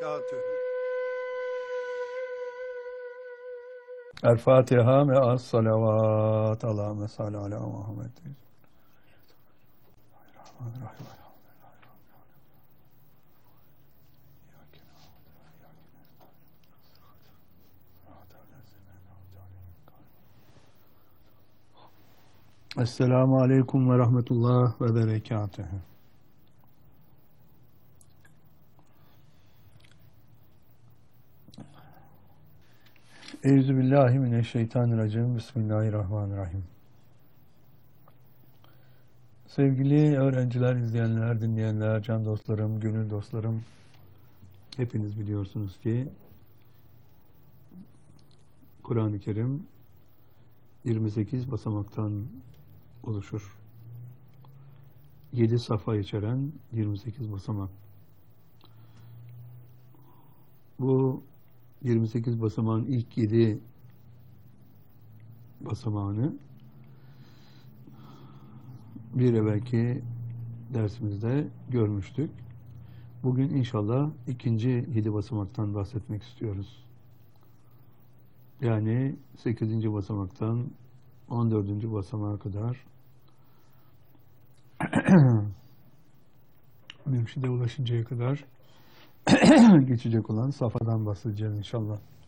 berekatühü. El Fatiha ve as-salavat. Allahümme salli ala Muhammed. Esselamu aleyküm ve rahmetullah ve berekatühü. Euzubillahimineşşeytanirracim. Bismillahirrahmanirrahim. Sevgili öğrenciler, izleyenler, dinleyenler, can dostlarım, gönül dostlarım, hepiniz biliyorsunuz ki Kur'an-ı Kerim 28 basamaktan oluşur. 7 safa içeren 28 basamak. Bu 28 basamağın ilk 7 basamağını bir evvelki dersimizde görmüştük. Bugün inşallah ikinci 7 basamaktan bahsetmek istiyoruz. Yani 8. basamaktan 14. basamağa kadar mürşide ulaşıncaya kadar geçecek olan safhadan bahsedeceğiz inşallah.